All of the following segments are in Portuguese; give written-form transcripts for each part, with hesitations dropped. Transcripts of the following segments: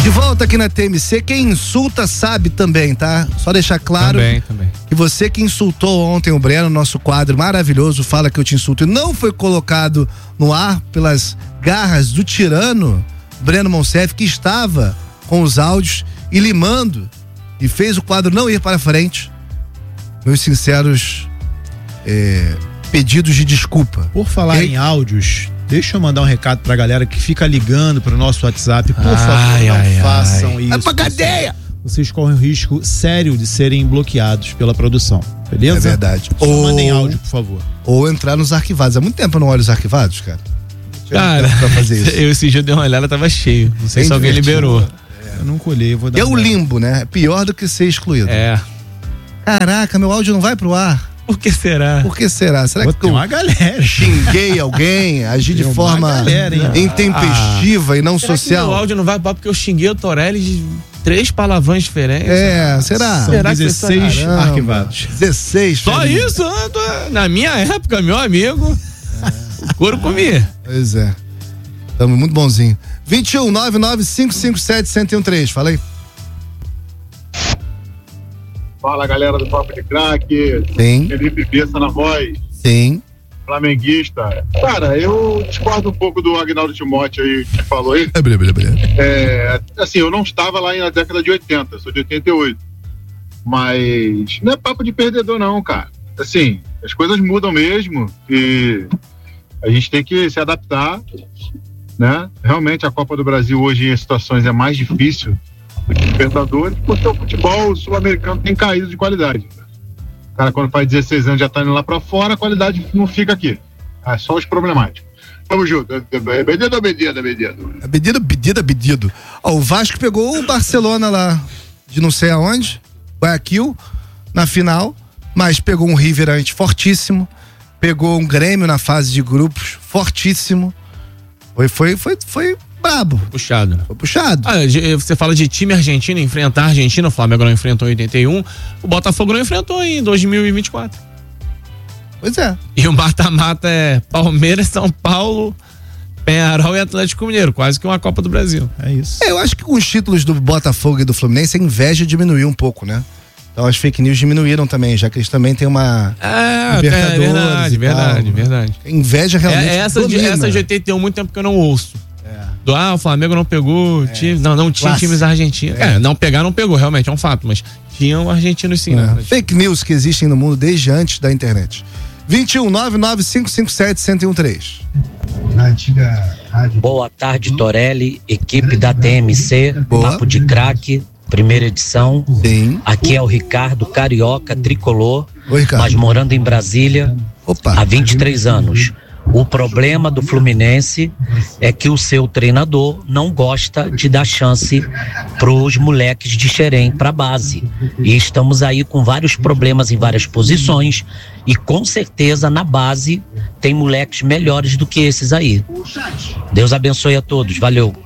De volta aqui na TMC, quem insulta sabe também, tá? Só deixar claro também. que você que insultou ontem o Breno, nosso quadro maravilhoso, Fala Que Eu Te Insulto, e não foi colocado no ar pelas garras do tirano Breno Monsef, que estava com os áudios e limando e fez o quadro não ir para frente. Meus sinceros pedidos de desculpa. Por falar em áudios, deixa eu mandar um recado pra galera que fica ligando pro nosso WhatsApp. Por favor, não façam isso. É pra cadeia! Vocês correm o risco sério de serem bloqueados pela produção, beleza? É verdade. Só mandem áudio, por favor. Ou entrar nos arquivados. Há muito tempo eu não olho os arquivados, cara. Cara, pra fazer isso. eu esse dia dei uma olhada, tava cheio. Não sei se alguém liberou. Eu não colhei, vou dar É o limbo, né? É pior do que ser excluído. É. Caraca, meu áudio não vai pro ar. Por que será? Por que será? Será que tem uma galera. Xinguei alguém, agi de forma intempestiva e não social? O áudio não vai pro ar porque eu xinguei o Torelli de 3 palavrões diferentes. Será? São 16 arquivados. 16. Só isso? Na minha época, meu amigo, o couro comia. Pois é. Tamo muito bonzinho. 21 99557 1013. Fala aí. Fala, galera do Papo de Craque. Sim. Felipe Bessa na voz. Sim. Flamenguista. Cara, eu discordo um pouco do Agnaldo Timóteo aí que falou aí. Assim, eu não estava lá na década de 80, sou de 88. Mas não é papo de perdedor não, cara. Assim, as coisas mudam mesmo e a gente tem que se adaptar, né? Realmente a Copa do Brasil hoje em situações é mais difícil do que Libertadores, porque o futebol sul-americano tem caído de qualidade. O cara quando faz 16 anos já tá indo lá pra fora, a qualidade não fica aqui. É só os problemáticos. Tamo junto. Pedido. Ó, o Vasco pegou o Barcelona lá de não sei aonde, Guayaquil, na final, mas pegou um River antes fortíssimo, pegou um Grêmio na fase de grupos fortíssimo. Foi brabo. Puxado. Foi puxado. Você fala de time argentino, enfrentar a Argentina, o Flamengo não enfrentou em 81, o Botafogo não enfrentou em 2024. Pois é. E o mata-mata é Palmeiras, São Paulo, Peñarol e Atlético Mineiro, quase que uma Copa do Brasil. É isso. Eu acho que com os títulos do Botafogo e do Fluminense, a inveja diminuiu um pouco, né? Então as fake news diminuíram também, já que eles também têm uma verdade. Inveja realmente essa de 81, muito tempo que eu não ouço. O Flamengo não pegou, não tinha times argentinos. Não pegou, realmente, é um fato, mas tinham argentinos sim. Né? Fake news que existem no mundo desde antes da internet. 21 99557 1013. Na antiga rádio. Boa tarde, Torelli, equipe da TMC, Papo de Craque, primeira edição. Sim. Aqui é o Ricardo Carioca Tricolor, Oi, Ricardo. mas morando em Brasília há 23 anos. O problema do Fluminense é que o seu treinador não gosta de dar chance pros moleques de Xerém pra base. E estamos aí com vários problemas em várias posições e com certeza na base tem moleques melhores do que esses aí. Deus abençoe a todos, valeu.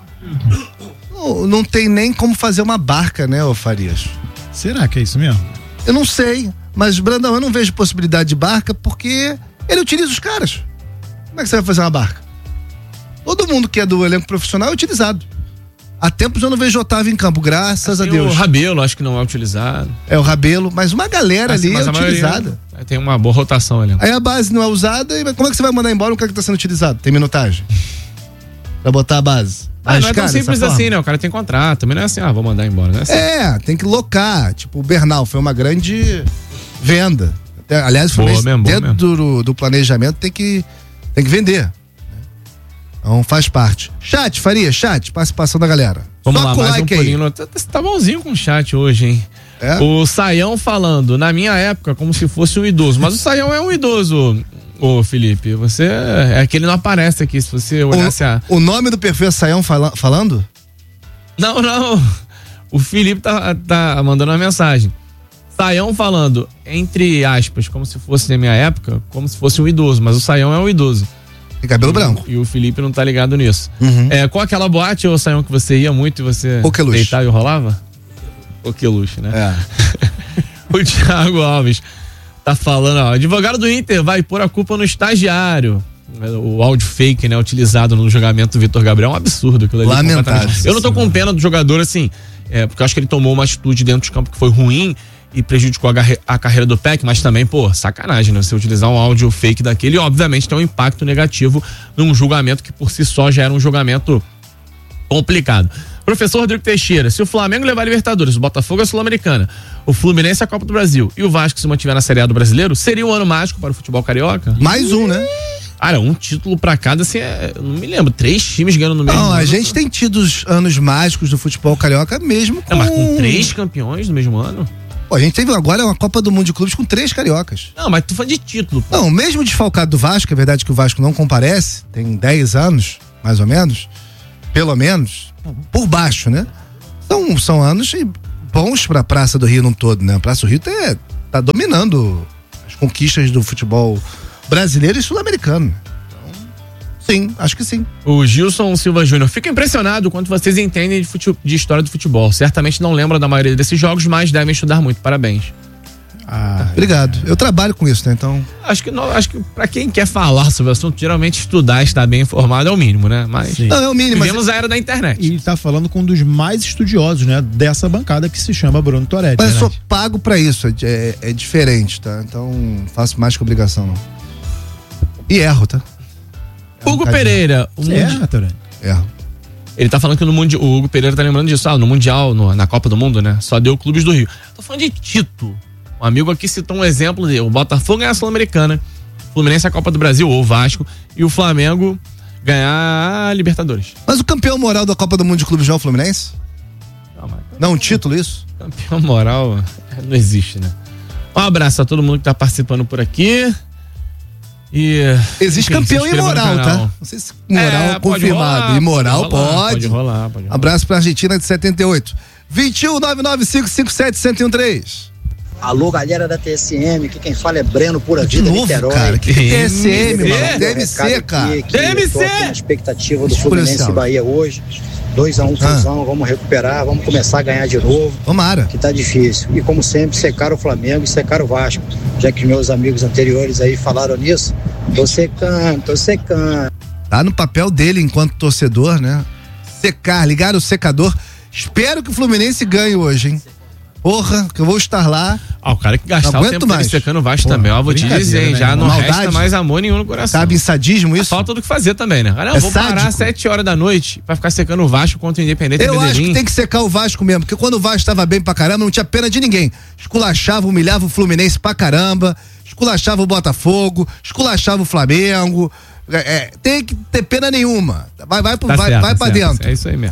Não tem nem como fazer uma barca, né, ô Farias? Será que é isso mesmo? Eu não sei, mas Brandão, eu não vejo possibilidade de barca porque ele utiliza os caras. Como é que você vai fazer uma barca? Todo mundo que é do elenco profissional é utilizado. Há tempos eu não vejo Otávio em campo, graças a Deus. O Rabelo, acho que não é utilizado. É o Rabelo, mas uma galera ali é utilizada. Tem uma boa rotação ali. Aí a base não é usada, e como é que você vai mandar embora um cara que tá sendo utilizado? Tem minutagem? Pra botar a base? Não é tão simples assim, né? O cara tem contrato, também não é assim, vou mandar embora, né? Tem que locar. Tipo, o Bernal foi uma grande venda. Aliás, dentro do planejamento tem que vender. Então faz parte. Chat, participação da galera. Vamos lá, mais um pulinho. Você tá bonzinho com o chat hoje, hein? O Saião falando, na minha época, como se fosse um idoso. Mas o Saião é um idoso, ô Felipe. Você é que ele não aparece aqui, se você olhasse o nome do perfil é Saião falando? Não. O Felipe tá mandando uma mensagem. Saião falando, entre aspas, como se fosse na minha época, como se fosse um idoso, mas o Saião é um idoso. Tem cabelo branco. E o Felipe não tá ligado nisso. Qual aquela boate, ô Saião, que você ia muito e você deitava e rolava? Coqueluche, né? O Thiago Alves tá falando, advogado do Inter vai pôr a culpa no estagiário. o áudio fake, né, utilizado no julgamento do Vitor Gabriel é um absurdo. Lamentável. Eu não tô com pena do jogador, assim, porque eu acho que ele tomou uma atitude dentro de campo que foi ruim e prejudicou a carreira do Peck, mas também, sacanagem, né? Você utilizar um áudio fake daquele, e obviamente tem um impacto negativo num julgamento que por si só já era um julgamento complicado. Professor Rodrigo Teixeira, se o Flamengo levar a Libertadores, o Botafogo a Sul-Americana, o Fluminense a Copa do Brasil e o Vasco se mantiver na Série A do Brasileiro, seria um ano mágico para o futebol carioca? Mais um, né? Cara, um título pra cada, assim, eu não me lembro, 3 times ganhando no mesmo ano. Não, a gente tem tido os anos mágicos do futebol carioca mesmo com... mas com 3 campeões no mesmo ano? Pô, a gente teve agora uma Copa do Mundo de Clubes com 3 cariocas. Não, mas tu fala de título, pô. Não, mesmo desfalcado do Vasco, é verdade que o Vasco não comparece, tem 10 anos, mais ou menos, pelo menos, por baixo, né? Então, são anos bons pra Praça do Rio num todo, né? A Praça do Rio tá dominando as conquistas do futebol brasileiro e sul-americano. Então, sim, acho que sim. O Gilson Silva Júnior, fico impressionado quanto vocês entendem de história do futebol. Certamente não lembram da maioria desses jogos, mas devem estudar muito. Parabéns. Obrigado. Eu trabalho com isso, né? Então. Acho que pra quem quer falar sobre o assunto, geralmente estudar, estar bem informado é o mínimo, né? Mas sim. Não, é o mínimo. Vivemos a era da internet. E tá falando com um dos mais estudiosos, né? Dessa bancada que se chama Bruno Toretti. Mas eu sou pago pra isso, é diferente, tá? Então, faço mais que obrigação, não. E erro, tá? Hugo Pereira. Erro. Ele tá falando que no Mundial, o Hugo Pereira tá lembrando disso, no Mundial, na Copa do Mundo, né? Só deu clubes do Rio. Tô falando de título. Um amigo aqui citou um exemplo dele. O Botafogo ganhar a Sul-Americana, o Fluminense a Copa do Brasil, ou o Vasco, e o Flamengo ganhar a Libertadores. Mas o campeão moral da Copa do Mundo de Clubes já é o Fluminense? Não, um título isso? Campeão moral não existe, né? Um abraço a todo mundo que tá participando por aqui. Existe campeão imoral, tá? Não sei se moral confirmado. Rolar, imoral pode rolar. Abraço pra Argentina de 78. 21-995-57-1013. Alô, galera da TSM, aqui quem fala é Breno Pura Vida, Niterói. Cara, que TSM, mano. DMC, cara. DMC! Na expectativa do Fluminense e Bahia hoje. 2-1, Fusão, vamos recuperar, vamos começar a ganhar de novo. Tomara. Que tá difícil. E como sempre, secar o Flamengo e secar o Vasco. Já que meus amigos anteriores aí falaram nisso, tô secando. Tá no papel dele enquanto torcedor, né? Secar, ligar o secador. Espero que o Fluminense ganhe hoje, hein? Porra, que eu vou estar lá. O cara que gastar o tempo dele secando o Vasco também, vou te dizer, hein? Já não resta mais amor nenhum no coração. Sabe em sadismo isso? Falta do que fazer também, né? Cara, eu vou parar 7 horas da noite pra ficar secando o Vasco contra o Independente Eu acho que tem que secar o Vasco mesmo, porque quando o Vasco tava bem pra caramba, não tinha pena de ninguém. Esculachava, humilhava o Fluminense pra caramba, esculachava o Botafogo, esculachava o Flamengo. Tem que ter pena nenhuma. Vai pra dentro. É isso aí mesmo.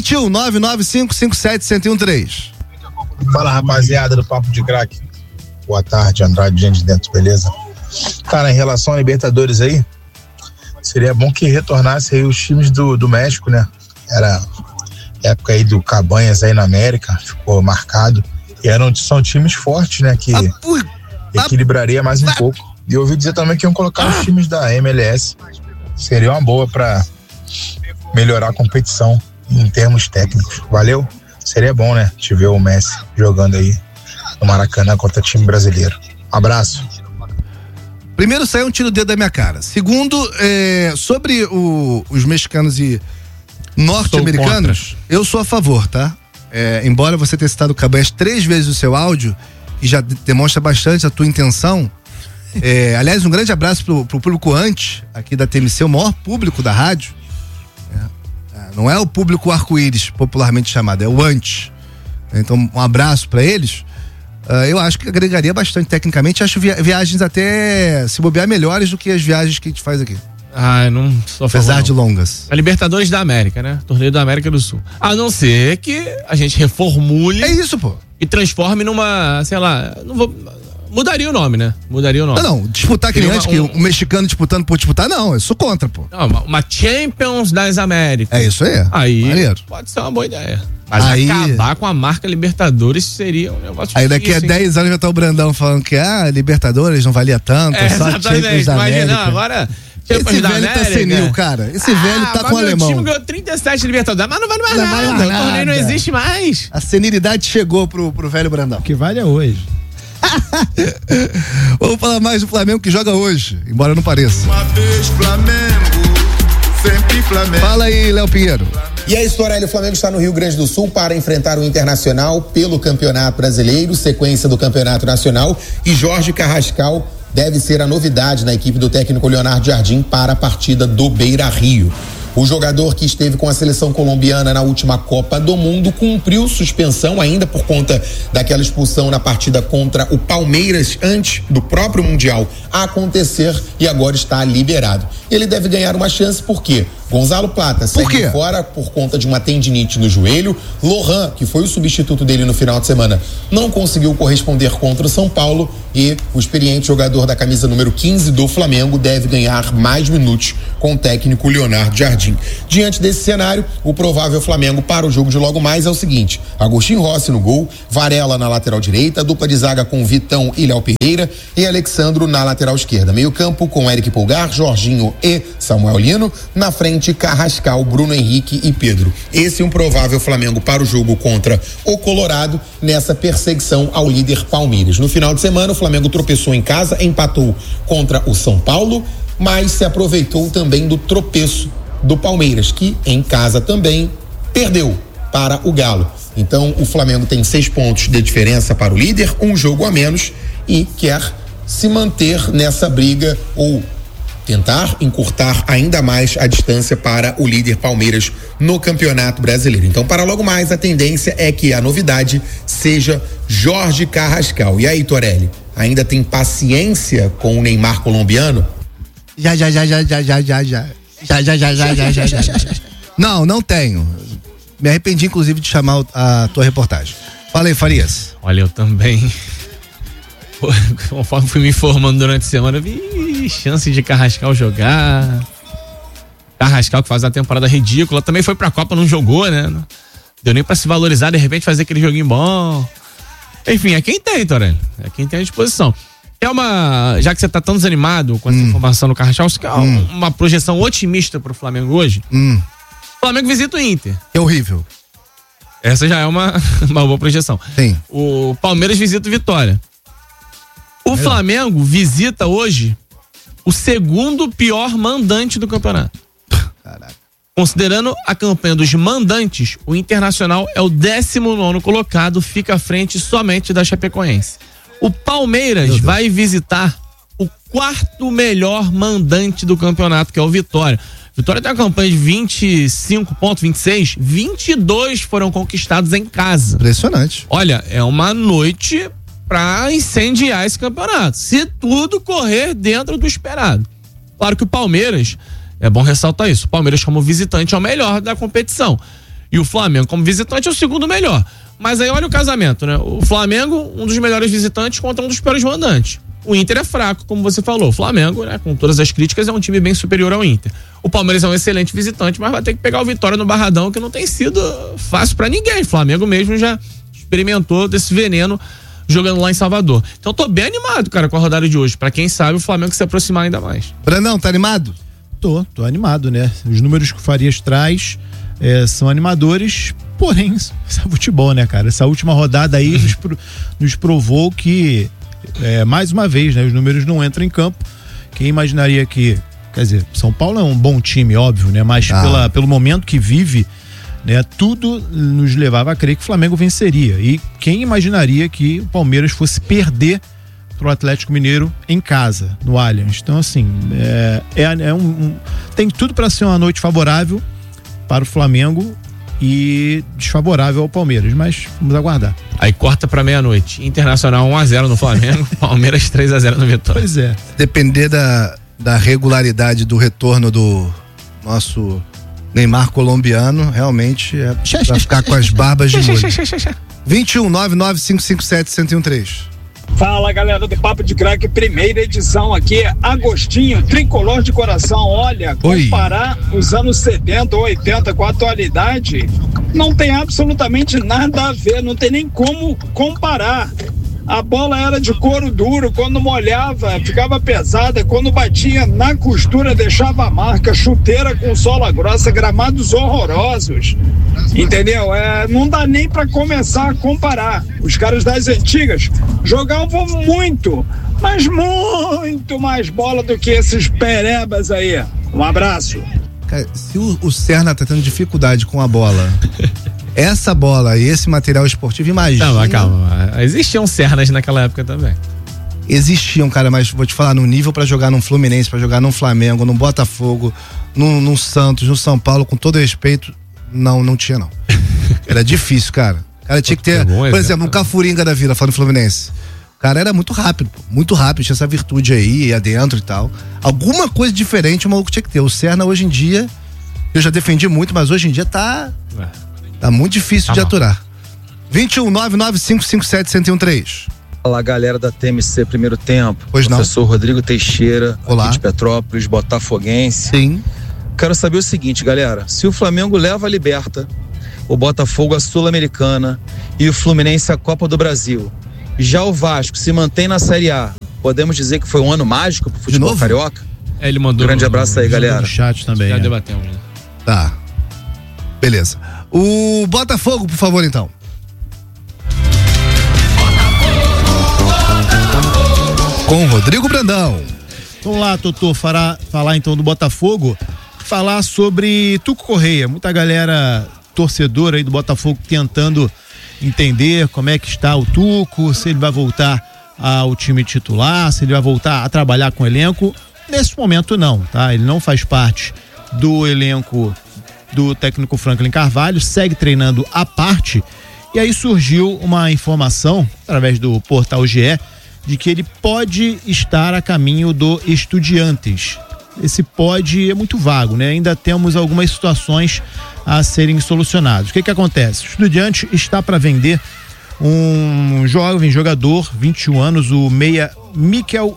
21-995-57-1013. Fala, rapaziada do Papo de Crack. Boa tarde, Andrade, gente de dentro, beleza? Cara, em relação a Libertadores aí, seria bom que retornasse aí os times do México, né? Era época aí do Cabanhas aí na América, ficou marcado. E são times fortes, né? Que equilibraria mais um pouco. E eu ouvi dizer também que iam colocar os times da MLS. Seria uma boa pra melhorar a competição em termos técnicos. Valeu? Seria bom, né? Te ver o Messi jogando aí no Maracanã contra time brasileiro. Abraço. Primeiro, saiu um tiro dedo da minha cara. Segundo, sobre os mexicanos e norte-americanos, eu sou a favor, tá? Embora você tenha citado o Cabanhas 3 vezes o seu áudio, e já demonstra bastante a tua intenção. Aliás, um grande abraço pro público antes, aqui da TMC, o maior público da rádio. Não é o público arco-íris, popularmente chamado, é o antes. Então, um abraço pra eles. Eu acho que agregaria bastante tecnicamente. Acho viagens até, se bobear, melhores do que as viagens que a gente faz aqui. Eu não sou a favor. Apesar de longas. A Libertadores da América, né? Torneio da América do Sul. A não ser que a gente reformule. É isso, pô. E transforme numa, sei lá, mudaria o nome, né? Não, disputar que nem antes, que o mexicano disputando por disputar, não, eu sou contra, pô. Não, uma Champions das Américas. É isso aí. Aí maneiro. Pode ser uma boa ideia. Mas acabar com a marca Libertadores seria um negócio aí daqui a 10 anos já tá o Brandão falando que Libertadores não valia tanto, só Champions da América. Não, agora... Esse velho tá senil, cara. Esse velho tá com o alemão. O time ganhou 37 Libertadores, mas não vale mais nada. O torneio não existe mais. A senilidade chegou pro velho Brandão. O que vale é hoje. Vamos falar mais do Flamengo que joga hoje, embora não pareça. Uma vez Flamengo, sempre Flamengo. Fala aí, Léo Pinheiro. E aí, Storelli, o Flamengo está no Rio Grande do Sul para enfrentar o Internacional pelo Campeonato Brasileiro, sequência do Campeonato Nacional, e Jorge Carrascal deve ser a novidade na equipe do técnico Leonardo Jardim para a partida do Beira-Rio. O jogador que esteve com a seleção colombiana na última Copa do Mundo cumpriu suspensão ainda por conta daquela expulsão na partida contra o Palmeiras antes do próprio Mundial acontecer e agora está liberado. Ele deve ganhar uma chance porque Gonzalo Plata segue fora por conta de uma tendinite no joelho. Lohan, que foi o substituto dele no final de semana, não conseguiu corresponder contra o São Paulo e o experiente jogador da camisa número 15 do Flamengo deve ganhar mais minutos com o técnico Leonardo Jardim. Diante desse cenário, o provável Flamengo para o jogo de logo mais é o seguinte: Agostinho Rossi no gol, Varela na lateral direita, dupla de zaga com Vitão e Léo Pereira e Alexandro na lateral esquerda. Meio campo com Eric Pulgar, Jorginho e Samuel Lino, na frente Carrascal, Bruno Henrique e Pedro. Esse é um provável Flamengo para o jogo contra o Colorado nessa perseguição ao líder Palmeiras. No final de semana, o Flamengo tropeçou em casa, empatou contra o São Paulo, mas se aproveitou também do tropeço do Palmeiras, que em casa também perdeu para o Galo. Então o Flamengo tem 6 pontos de diferença para o líder, um jogo a menos e quer se manter nessa briga ou tentar encurtar ainda mais a distância para o líder Palmeiras no Campeonato Brasileiro. Então, para logo mais, a tendência é que a novidade seja Jorge Carrascal. E aí, Torelli, ainda tem paciência com o Neymar colombiano? Já. Não tenho. Me arrependi, inclusive, de chamar a tua reportagem. Fala aí, Farias. Olha, eu também. Conforme fui me informando durante a semana, vi chance de Carrascal jogar. Carrascal que faz uma temporada ridícula, também foi pra Copa, não jogou, né? Não deu nem pra se valorizar, de repente fazer aquele joguinho bom. Enfim, é quem tem, Torelli. É quem tem à disposição. Já que você tá tão desanimado com essa informação do Carrascal, você quer uma projeção otimista pro Flamengo hoje? O Flamengo visita o Inter. É horrível. Essa já é uma boa projeção. Sim. O Palmeiras visita o Vitória. O Flamengo visita hoje o segundo pior mandante do campeonato. Caraca. Considerando a campanha dos mandantes, o Internacional é o 19º colocado, fica à frente somente da Chapecoense. O Palmeiras vai visitar o 4º melhor mandante do campeonato, que é o Vitória. Vitória tem uma campanha de 25 pontos, 26, 22 foram conquistados em casa. Impressionante. Olha, é uma noite pra incendiar esse campeonato, se tudo correr dentro do esperado. Claro que o Palmeiras, é bom ressaltar isso, o Palmeiras como visitante é o melhor da competição e o Flamengo como visitante é o segundo melhor. Mas aí olha o casamento, né? O Flamengo, um dos melhores visitantes contra um dos piores mandantes. O Inter é fraco, como você falou. O Flamengo, né, com todas as críticas, é um time bem superior ao Inter. O Palmeiras é um excelente visitante, mas vai ter que pegar o Vitória no Barradão, que não tem sido fácil pra ninguém. O Flamengo mesmo já experimentou desse veneno jogando lá em Salvador. Então tô bem animado, cara, com a rodada de hoje. Pra quem sabe, o Flamengo se aproximar ainda mais. Brandão, tá animado? Tô animado, né? Os números que o Farias traz são animadores, porém, isso é futebol, né, cara? Essa última rodada aí nos provou que, mais uma vez, né, os números não entram em campo. Quem imaginaria que, quer dizer, São Paulo é um bom time, óbvio, né? Mas pelo momento que vive, né, tudo nos levava a crer que o Flamengo venceria. E quem imaginaria que o Palmeiras fosse perder pro Atlético Mineiro em casa, no Allianz. Então, assim, tem tudo para ser uma noite favorável para o Flamengo e desfavorável ao Palmeiras, mas vamos aguardar. Aí corta pra meia-noite, Internacional 1-0 no Flamengo, Palmeiras 3-0 no Vitória. Pois é. Depender da regularidade do retorno do nosso Neymar colombiano, realmente é pra ficar com as barbas de molho. 21-99557-1013. Fala, galera do Papo de Craque, primeira edição aqui, Agostinho, tricolor de coração. Olha, comparar os anos 70 ou 80 com a atualidade não tem absolutamente nada a ver, não tem nem como comparar. A bola era de couro duro, quando molhava ficava pesada, quando batia na costura deixava a marca, chuteira com sola grossa, gramados horrorosos. Entendeu? Não dá nem pra começar a comparar. Os caras das antigas jogavam muito, mas muito mais bola do que esses perebas aí. Um abraço. Cara, se o Serna tá tendo dificuldade com a bola, essa bola e esse material esportivo, imagina. Não, calma. Existiam Sernas naquela época também. Existiam, cara, mas vou te falar, no nível pra jogar num Fluminense, pra jogar num Flamengo, num Botafogo, num Santos, no São Paulo, com todo respeito, não tinha não. Era difícil, cara. O cara tinha que ter, por exemplo, um Cafuringa da vida, falando Fluminense. O cara era muito rápido, tinha essa virtude aí, ia dentro e tal. Alguma coisa diferente o maluco tinha que ter. O Serna hoje em dia, eu já defendi muito, mas hoje em dia tá muito difícil de aturar. 21-99557-1013. Olá, galera da TMC Primeiro Tempo. Pois não. Professor Rodrigo Teixeira, olá, aqui de Petrópolis, botafoguense. Sim. Quero saber o seguinte, galera. Se o Flamengo leva a Liberta, o Botafogo a Sul-Americana e o Fluminense a Copa do Brasil, já o Vasco se mantém na Série A, podemos dizer que foi um ano mágico pro futebol carioca? Ele mandou. Grande abraço aí, galera. No chat também. Já debatemos, né? Tá. Beleza. O Botafogo, por favor, então. Com Rodrigo Brandão. Vamos lá, Totô, falar então do Botafogo, falar sobre Tuco Correia. Muita galera torcedora aí do Botafogo tentando entender como é que está o Tuco, se ele vai voltar ao time titular, se ele vai voltar a trabalhar com o elenco. Nesse momento não, tá? Ele não faz parte do elenco do técnico Franklin Carvalho, segue treinando à parte. E aí surgiu uma informação, através do portal GE, de que ele pode estar a caminho do Estudiantes. Esse pode é muito vago, né? Ainda temos algumas situações a serem solucionadas. O que acontece? O Estudiante está para vender um jovem jogador, 21 anos, o meia Mikel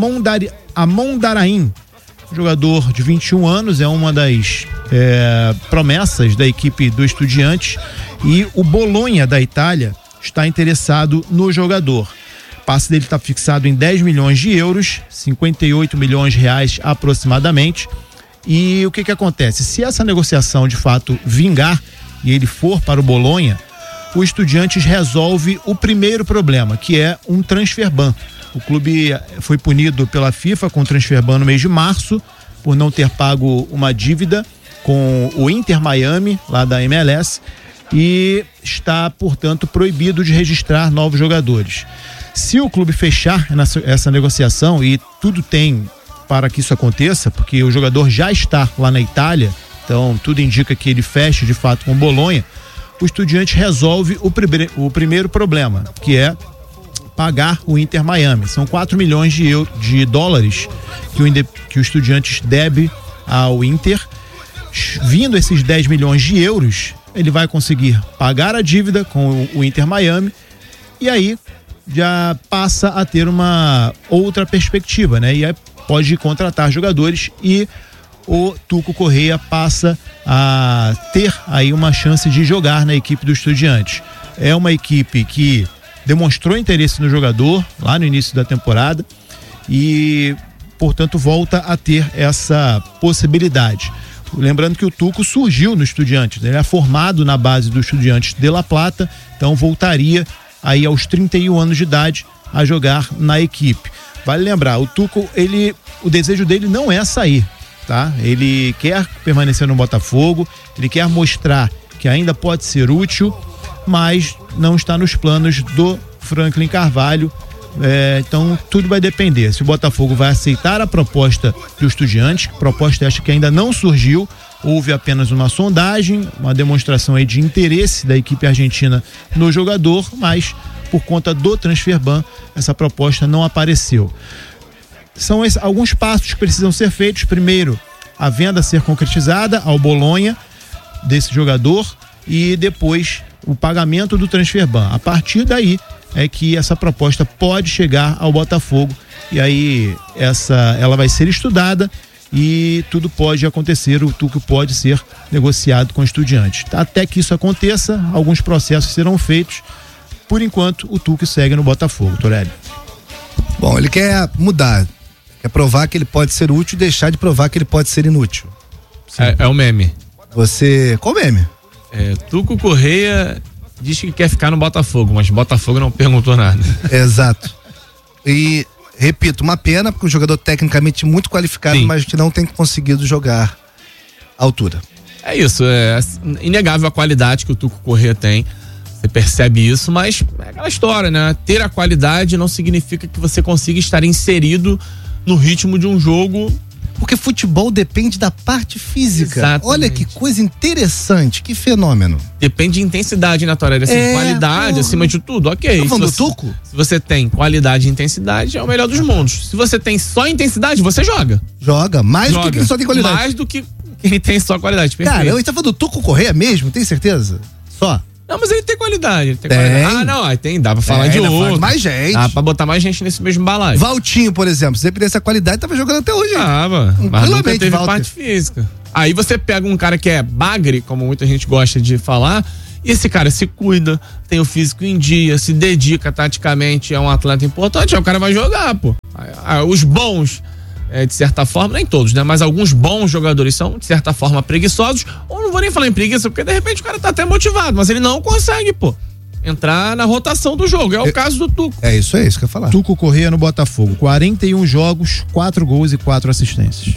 Amondarain. Jogador de 21 anos, é uma das promessas da equipe do Estudiantes, e o Bolonha da Itália está interessado no jogador. O passe dele está fixado em 10 milhões de euros, 58 milhões de reais aproximadamente. E o que acontece? Se essa negociação de fato vingar e ele for para o Bolonha, o Estudiantes resolve o primeiro problema, que é um transfer ban. O clube foi punido pela FIFA com o transfer ban no mês de março por não ter pago uma dívida com o Inter Miami, lá da MLS, e está, portanto, proibido de registrar novos jogadores. Se o clube fechar essa negociação, e tudo tem para que isso aconteça, porque o jogador já está lá na Itália, então tudo indica que ele feche de fato com o Bolonha, o Estudiante resolve o primeiro problema, que é pagar o Inter Miami. São 4 milhões de dólares que o Estudiantes deve ao Inter. Vindo esses 10 milhões de euros, ele vai conseguir pagar a dívida com o Inter Miami, e aí já passa a ter uma outra perspectiva, né? E aí pode contratar jogadores, e o Tuco Correia passa a ter aí uma chance de jogar na equipe do Estudiantes. É uma equipe que demonstrou interesse no jogador lá no início da temporada e, portanto, volta a ter essa possibilidade. Lembrando que o Tuco surgiu no Estudiantes, ele é formado na base do Estudiantes de La Plata, então voltaria aí aos 31 anos de idade a jogar na equipe. Vale lembrar, o Tuco, o desejo dele não é sair, tá? Ele quer permanecer no Botafogo, ele quer mostrar que ainda pode ser útil, mas não está nos planos do Franklin Carvalho. Então tudo vai depender se o Botafogo vai aceitar a proposta do Estudiantes, proposta esta que ainda não surgiu, houve apenas uma sondagem, uma demonstração aí de interesse da equipe argentina no jogador, mas por conta do transfer ban essa proposta não apareceu. São alguns passos que precisam ser feitos. Primeiro, a venda ser concretizada ao Bolonha desse jogador, e depois o pagamento do transfer ban. A partir daí é que essa proposta pode chegar ao Botafogo, e aí ela vai ser estudada e tudo pode acontecer. O Tuco pode ser negociado com o Estudiantes. Até que isso aconteça, alguns processos serão feitos. Por enquanto, o Tuco segue no Botafogo, Torelli. Bom, ele quer mudar, quer provar que ele pode ser útil e deixar de provar que ele pode ser inútil. É o meme. Qual meme? Tuco Correia diz que quer ficar no Botafogo, mas Botafogo não perguntou nada. Exato. E, repito, uma pena, porque o jogador tecnicamente muito qualificado, mas que não tem conseguido jogar à altura. É isso, é inegável a qualidade que o Tuco Correia tem. Você percebe isso, mas é aquela história, né? Ter a qualidade não significa que você consiga estar inserido no ritmo de um jogo. Porque futebol depende da parte física. Exatamente. Olha que coisa interessante, que fenômeno. Depende de intensidade, né, Torelli? Assim, qualidade, acima de tudo, ok. Tá falando do Tuco? Se você tem qualidade e intensidade, é o melhor dos mundos. Se você tem só intensidade, você joga. Joga, mais do que quem só tem qualidade. Mais do que quem tem só qualidade. Perfeito. Cara, eu tá falando do Tuco Correia mesmo, tem certeza? Só? Não, mas ele tem qualidade. Ah, não, aí dá pra falar de outro. Mais gente. Dá pra botar mais gente nesse mesmo balaio. Valtinho, por exemplo, se dependesse da qualidade, tava jogando até hoje. Mas nunca teve parte física. Aí você pega um cara que é bagre, como muita gente gosta de falar, e esse cara se cuida, tem o físico em dia, se dedica taticamente, é um atleta importante, aí o cara vai jogar, pô. Os bons, de certa forma, nem todos, né? Mas alguns bons jogadores são, de certa forma, preguiçosos, ou não vou nem falar em preguiça, porque de repente o cara tá até motivado, mas ele não consegue, pô, entrar na rotação do jogo. É o caso do Tuco. É isso que eu ia falar. Tuco Correia no Botafogo, 41 jogos, 4 gols e 4 assistências.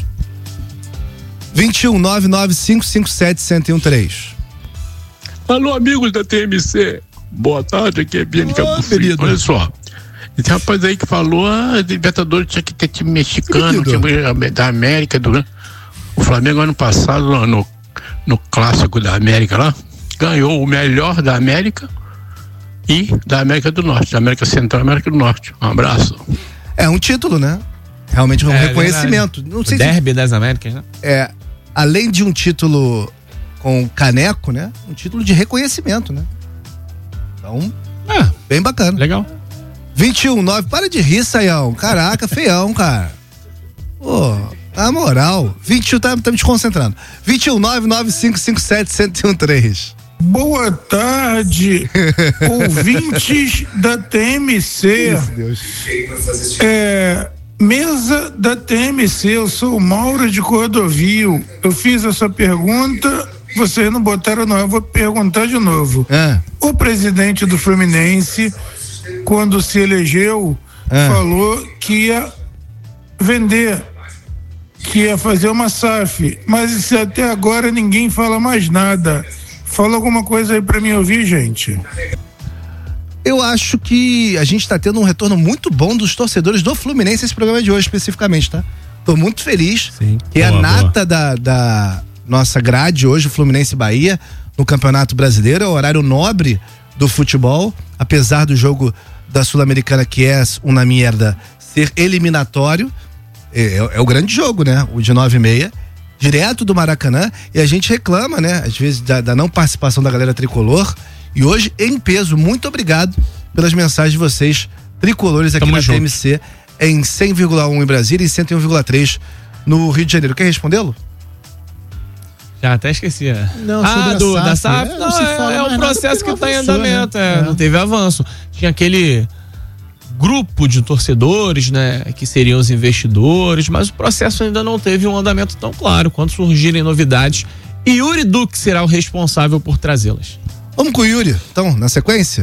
21-99557-1013. Alô, amigos da TMC. Boa tarde, aqui é Biane Cabo Frio. Olha só. Esse rapaz aí que falou, Libertadores tinha que ter time mexicano, time da América. O Flamengo ano passado, no clássico da América lá, ganhou o melhor da América e da América do Norte, da América Central e América do Norte. Um abraço. É um título, né? Realmente um reconhecimento. Não sei Derby das Américas, né? Além de um título com caneco, né? Um título de reconhecimento, né? Então, bem bacana. Legal. 21-9, para de rir, Saião. Caraca, feião, cara. Pô, na moral. 21, tá me desconcentrando. 21-99557-1013. Boa tarde, ouvintes da TMC. Deus. Mesa da TMC, eu sou o Mauro de Cordovil. Eu fiz essa pergunta, vocês não botaram não, eu vou perguntar de novo. O presidente do Fluminense, quando se elegeu, falou que ia vender, que ia fazer uma SAF, mas até agora ninguém fala mais nada. Fala alguma coisa aí pra mim ouvir, gente. Eu acho que a gente tá tendo um retorno muito bom dos torcedores do Fluminense nesse programa de hoje, especificamente, tá? Tô muito feliz. Sim. Que a nata da nossa grade hoje, o Fluminense Bahia, no Campeonato Brasileiro, é o horário nobre do futebol, apesar do jogo da Sul-Americana, que é uma merda, ser eliminatório, é o grande jogo, né? O de 9h30, direto do Maracanã, e a gente reclama, né? Às vezes da não participação da galera tricolor, e hoje em peso, muito obrigado pelas mensagens de vocês, tricolores aqui na TMC, em 100,1 em Brasília e 101,3 no Rio de Janeiro. Quer respondê-lo? Já até esqueci. Não, da SAF? Não, é um processo que está em andamento. Não teve avanço. Tinha aquele grupo de torcedores, né, que seriam os investidores, mas o processo ainda não teve um andamento tão claro. Quando surgirem novidades, Yuri Duque será o responsável por trazê-las. Vamos com o Yuri, então, na sequência.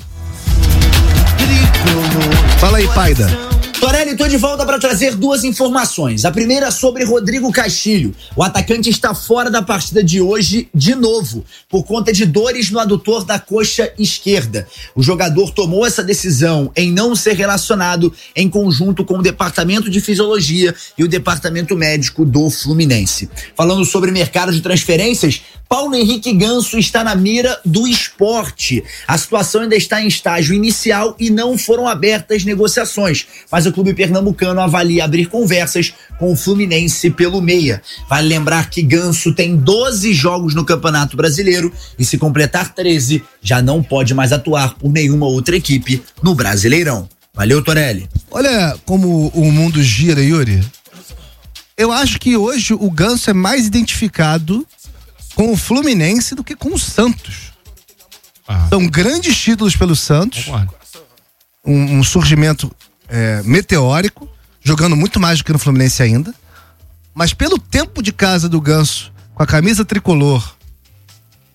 Fala aí, Paida. Torelli, tô de volta para trazer duas informações. A primeira sobre Rodrigo Castilho. O atacante está fora da partida de hoje de novo, por conta de dores no adutor da coxa esquerda. O jogador tomou essa decisão em não ser relacionado em conjunto com o Departamento de Fisiologia e o Departamento Médico do Fluminense. Falando sobre mercado de transferências, Paulo Henrique Ganso está na mira do Sport. A situação ainda está em estágio inicial e não foram abertas negociações, mas o clube pernambucano avalia abrir conversas com o Fluminense pelo meia. Vale lembrar que Ganso tem 12 jogos no Campeonato Brasileiro e, se completar 13, já não pode mais atuar por nenhuma outra equipe no Brasileirão. Valeu, Torelli. Olha como o mundo gira, Yuri. Eu acho que hoje o Ganso é mais identificado com o Fluminense do que com o Santos. São grandes títulos pelo Santos. Um surgimento meteórico, jogando muito mais do que no Fluminense ainda. Mas pelo tempo de casa do Ganso, com a camisa tricolor,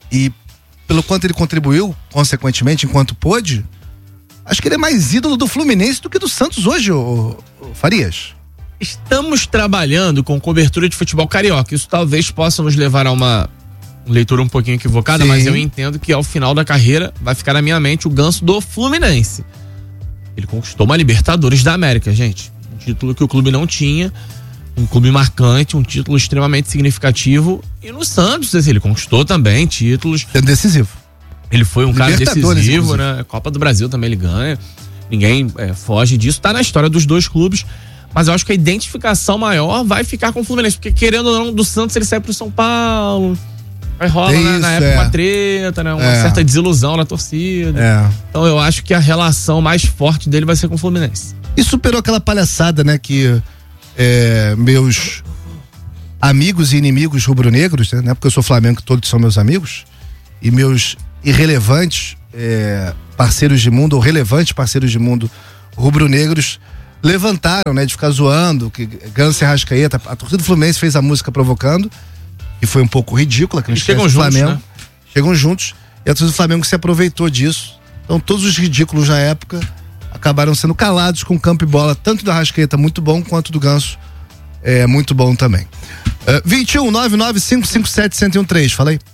e pelo quanto ele contribuiu, consequentemente, enquanto pôde, acho que ele é mais ídolo do Fluminense do que do Santos hoje, ô Farias. Estamos trabalhando com cobertura de futebol carioca. Isso talvez possa nos levar a uma leitura um pouquinho equivocada, mas eu entendo que ao final da carreira vai ficar na minha mente o Ganso do Fluminense. Ele conquistou uma Libertadores da América, gente. Um título que o clube não tinha, um clube marcante, um título extremamente significativo. E no Santos, ele conquistou também títulos. É decisivo. Ele foi um cara decisivo, né? Copa do Brasil também ele ganha. Ninguém foge disso. Tá na história dos dois clubes. Mas eu acho que a identificação maior vai ficar com o Fluminense. Porque querendo ou não, do Santos ele sai pro São Paulo. Aí rola, né, na época uma treta, né? Uma certa desilusão na torcida. Então eu acho que a relação mais forte dele vai ser com o Fluminense. E superou aquela palhaçada, né? Que meus amigos e inimigos rubro-negros, né? Porque eu sou Flamengo, todos são meus amigos. E meus irrelevantes parceiros de mundo, ou relevantes parceiros de mundo rubro-negros, levantaram, né? De ficar zoando, que Ganso e Arrascaeta, a torcida do Fluminense fez a música provocando, e foi um pouco ridícula, que eles chegam juntos, Flamengo, né? Chegam juntos, e a torcida do Flamengo se aproveitou disso. Então todos os ridículos na época acabaram sendo calados com campo e bola, tanto do Arrascaeta muito bom, quanto do Ganso muito bom também. 21 99557 1013, fala aí.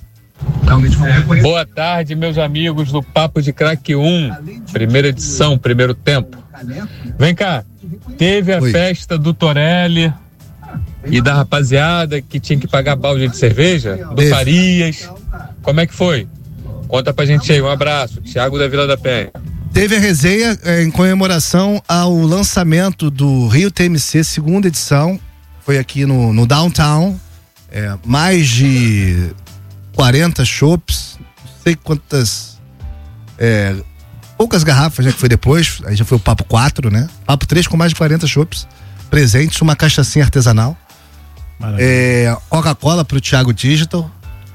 Boa tarde, meus amigos do Papo de Craque 1, primeira edição, primeiro tempo. Vem cá, teve a festa do Torelli e da rapaziada que tinha que pagar balde de cerveja, do Farias. Como é que foi? Conta pra gente aí, um abraço. Thiago da Vila da Penha. Teve a resenha em comemoração ao lançamento do Rio TMC, segunda edição. Foi aqui no Downtown. Mais de 40 chopps, não sei quantas. Poucas garrafas, né? Que foi depois. Aí já foi o Papo 4, né? Papo 3 com mais de 40 chopps presentes, uma cachaçinha artesanal. Coca-Cola pro Thiago Digital.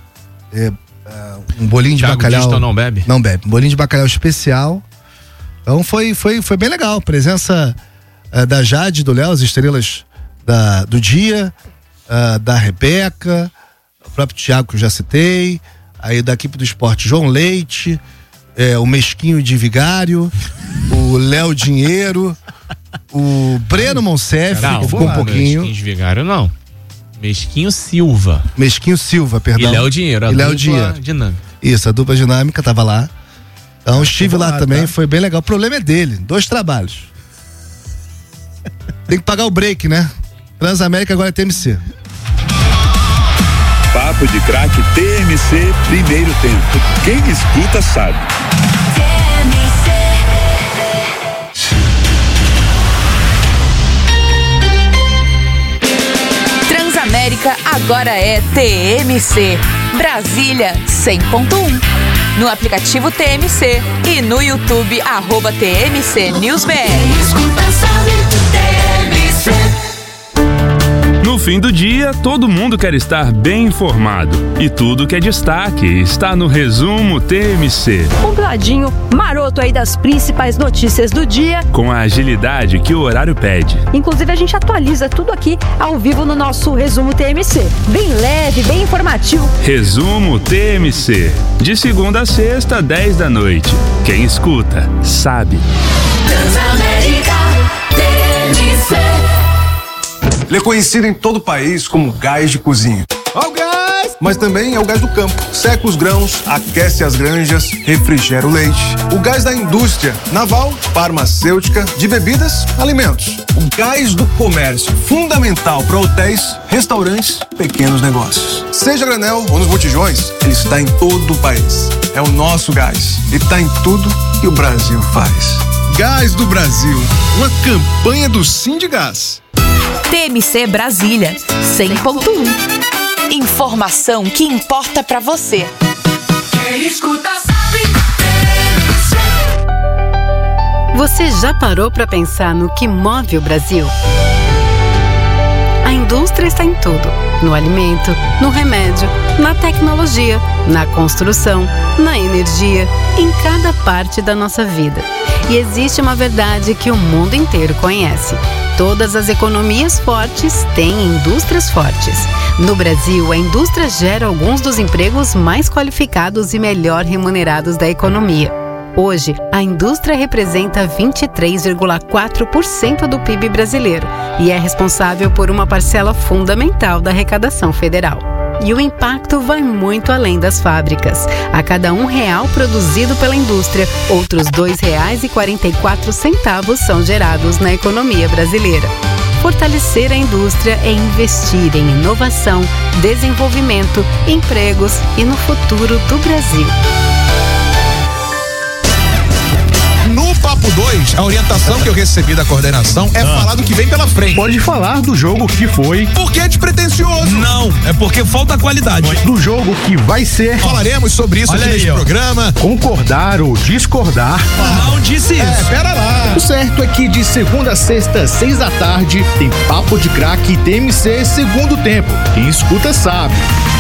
Um bolinho de Thiago bacalhau. Digital não bebe? Não bebe. Um bolinho de bacalhau especial. Então foi bem legal. Presença da Jade, do Léo, as estrelas do dia, da Rebeca, o próprio Thiago que eu já citei, aí da equipe do esporte João Leite, o Mesquinho de Vigário, o Léo Dinheiro, o Breno Monsef, que ficou um pouquinho. Mesquinho de Vigário não. Mesquinho Silva. Mesquinho Silva, perdão. E Léo Dinheiro, a dupla dinâmica. Isso, a dupla dinâmica tava lá. Então estive lá também, foi bem legal. O problema é dele, 2 trabalhos. Tem que pagar o break, né? Transamérica agora é TMC. Papo de Craque TMC, primeiro tempo. Quem escuta sabe. Transamérica agora é TMC. Brasília 100.1. No aplicativo TMC e no YouTube @TMC NewsBR. No fim do dia, todo mundo quer estar bem informado. E tudo que é destaque está no Resumo TMC. Compladinho, maroto aí das principais notícias do dia. Com a agilidade que o horário pede. Inclusive a gente atualiza tudo aqui ao vivo no nosso Resumo TMC. Bem leve, bem informativo. Resumo TMC. De segunda a sexta, 10 da noite. Quem escuta, sabe. Transamérica TMC. Ele é conhecido em todo o país como gás de cozinha. Ó o gás! Mas também é o gás do campo. Seca os grãos, aquece as granjas, refrigera o leite. O gás da indústria naval, farmacêutica, de bebidas, alimentos. O gás do comércio, fundamental para hotéis, restaurantes, pequenos negócios. Seja granel ou nos botijões, ele está em todo o país. É o nosso gás e está em tudo que o Brasil faz. Gás do Brasil, uma campanha do Sindigás. TMC Brasília 100.1. Informação que importa pra você. Quem escuta sabe. Você já parou pra pensar no que move o Brasil? A indústria está em tudo. no alimento, no remédio, na tecnologia, na construção, na energia, em cada parte da nossa vida. E existe uma verdade que o mundo inteiro conhece. Todas as economias fortes têm indústrias fortes. No Brasil, a indústria gera alguns dos empregos mais qualificados e melhor remunerados da economia. Hoje, a indústria representa 23,4% do PIB brasileiro e é responsável por uma parcela fundamental da arrecadação federal. E o impacto vai muito além das fábricas. A cada R$1 produzido pela indústria, outros R$2,44 são gerados na economia brasileira. Fortalecer a indústria é investir em inovação, desenvolvimento, empregos e no futuro do Brasil. No Papo 2, a orientação que eu recebi da coordenação é falar do que vem pela frente. Pode falar do jogo que foi. Porque é despretensioso. Não, é porque falta qualidade. Do jogo que vai ser. Falaremos sobre isso aqui neste programa. Concordar ou discordar. Não disse isso. Pera lá. O certo é que de segunda a sexta, 6 da tarde, tem Papo de Craque e TMC segundo tempo. Quem escuta sabe.